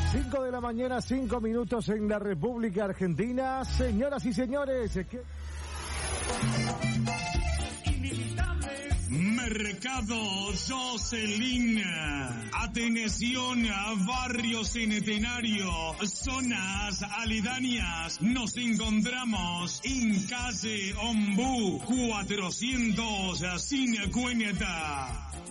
5 de la mañana, 5 minutos en la República Argentina. Señoras y señores, Mercado Jocelyn. Atención a Barrio Centenario, zonas aledañas. Nos encontramos en calle Ombú 450.